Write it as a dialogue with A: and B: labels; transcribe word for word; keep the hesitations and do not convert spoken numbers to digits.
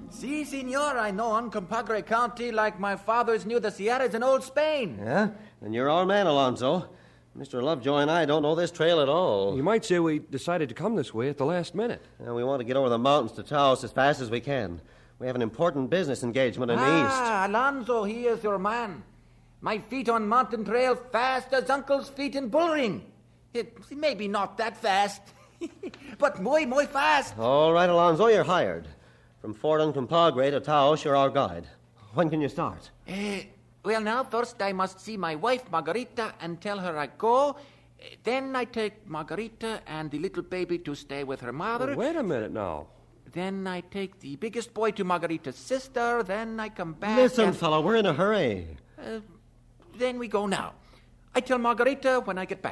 A: Si, senor, I know Uncompahgre County like my fathers knew the Sierras in old Spain.
B: Yeah? Then you're our man, Alonzo. Mister Lovejoy and I don't know this trail at all.
C: You might say we decided to come this way at the last minute.
B: And we want to get over the mountains to Taos as fast as we can. We have an important business engagement in
A: ah,
B: the east.
A: Ah, Alonzo, he is your man. My feet on mountain trail fast as Uncle's feet in bullring. It maybe not that fast, but muy, muy fast.
B: All right, Alonzo, you're hired. From Fort Uncompahgre to Taos, you're our guide. When can you start?
A: Uh, well, now, first I must see my wife, Margarita, and tell her I go. Then I take Margarita and the little baby to stay with her mother.
C: Well, wait a minute now.
A: Then I take the biggest boy to Margarita's sister. Then I come back.
B: Listen,
A: and...
B: fellow, we're in a hurry.
A: Uh, then we go now. I tell Margarita when I get back.